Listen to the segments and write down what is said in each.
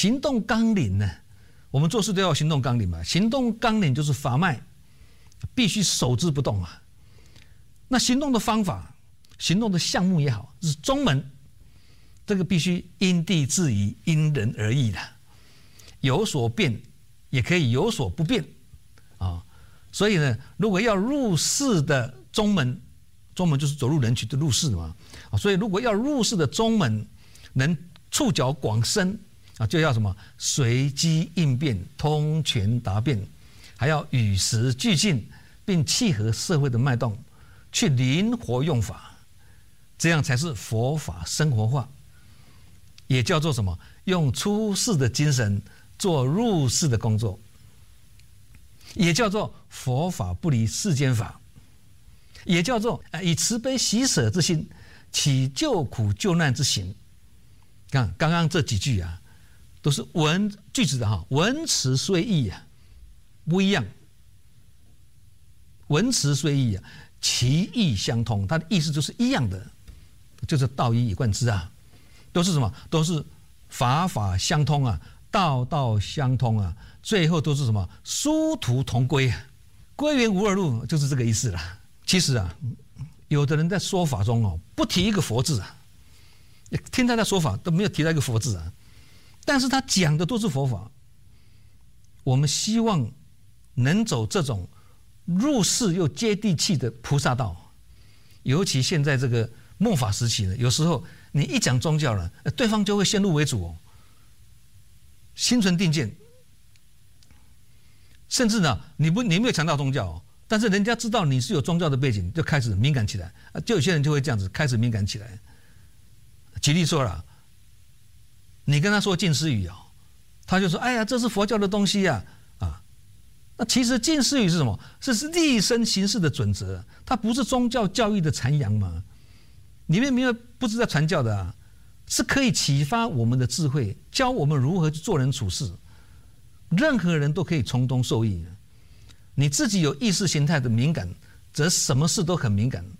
行动纲领呢，我们做事都要行动纲领嘛。行动纲领就是法脉，必须守之不动啊。那行动的方法、行动的项目也好，是宗门，这个必须因地制宜、因人而异的，有所变，也可以有所不变啊。所以呢，如果要入世的宗门，宗门就是走入人群的入世嘛啊。所以如果要入世的宗门，能触角广深啊，就要什么随机应变、通权达变，还要与时俱进，并契合社会的脉动，去灵活用法，这样才是佛法生活化，也叫做什么？用出世的精神做入世的工作，也叫做佛法不离世间法，也叫做以慈悲喜舍之心起救苦救难之行。看刚刚这几句啊，都是句子的哈，文词虽异啊，不一样。文词虽异啊，其意相通，它的意思就是一样的，就是道一以贯之啊，都是什么？都是法法相通啊，道道相通啊，最后都是什么？殊途同归啊，归元无二路，就是这个意思了。其实啊，有的人在说法中哦，不提一个佛字啊，听他的说法都没有提到一个佛字啊，但是他讲的都是佛法。我们希望能走这种入世又接地气的菩萨道，尤其现在这个末法时期呢，有时候你一讲宗教了，对方就会先入为主哦，心存定见，甚至呢，你没有强调宗教哦，但是人家知道你是有宗教的背景，就开始敏感起来就有些人就会这样子开始敏感起来。举例说了，你跟他说近似语哦，他就说：“哎呀，这是佛教的东西呀！”那其实近似语是什么？这是立身行事的准则，它不是宗教教义的残阳嘛。里面没有不是在传教的啊，是可以启发我们的智慧，教我们如何去做人处事。任何人都可以从中受益。你自己有意识形态的敏感，则什么事都很敏感。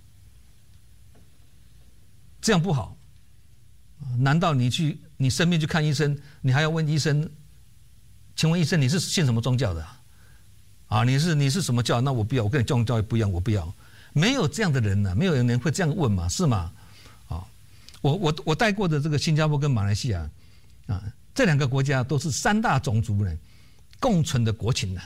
这样不好。难道你生病去看医生，你还要问医生，请问医生你是信什么宗教的啊？你是什么教？那我不要，我跟你宗教不一样，我不要。没有这样的人呢，没有人会这样问嘛，是吗？啊，我带过的这个新加坡跟马来西亚啊，这两个国家都是3大种族人共存的国情呢，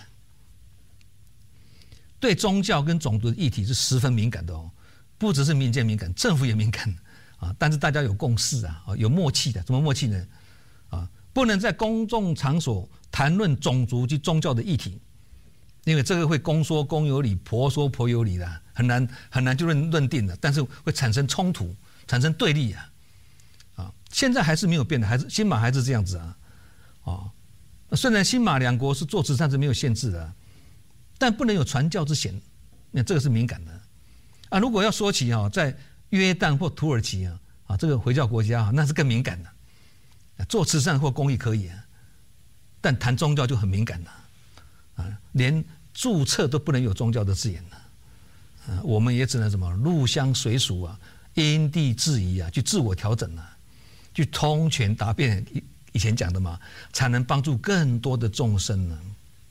对宗教跟种族的议题是十分敏感的哦，不只是民间敏感，政府也敏感啊。但是大家有共识啊，有默契的，什么默契呢？啊，不能在公众场所谈论种族及宗教的议题。因为这个会公说公有理，婆说婆有理的，很难就认定的，但是会产生冲突，产生对立啊！现在还是没有变的，还是新马还是这样子啊！虽然新马两国是做慈善是没有限制的，但不能有传教之嫌，那这个是敏感的啊！如果要说起在约旦或土耳其这个回教国家那是更敏感的，做慈善或公益可以但谈宗教就很敏感了。连注册都不能有宗教的字眼了，我们也只能什么入乡随俗因地制宜去自我调整去通权达变，以前讲的嘛，才能帮助更多的众生呢。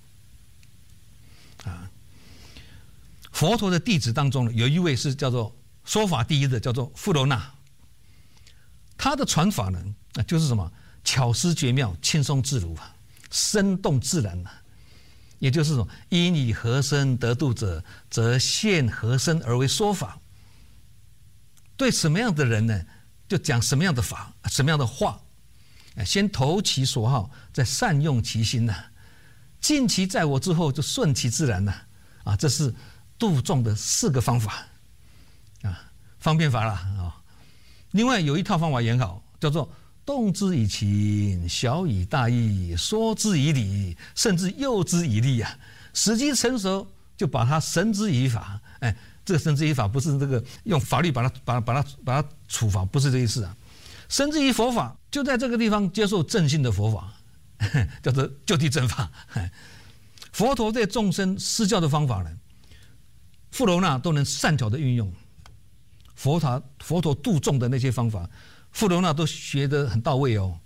佛陀的弟子当中有一位是叫做说法第一的，叫做富罗那，他的传法呢，就是什么巧思绝妙、轻松自如生动自然也就是说，因以何身得度者，则现何身而为说法。对什么样的人呢，就讲什么样的法，什么样的话。先投其所好，再善用其心尽其在我之后，就顺其自然这是度众的4个方法方便法啦另外有一套方法也很好，叫做动之以情，晓以大义，说之以理，甚至诱之以利时机成熟，就把它绳之以法。这个绳之以法不是这个用法律把它处罚，不是这意思绳之以佛法，就在这个地方接受正信的佛法，叫做就地正法。佛陀对众生施教的方法呢，富罗那都能善巧的运用。佛陀度众的那些方法，富罗那都学得很到位哦。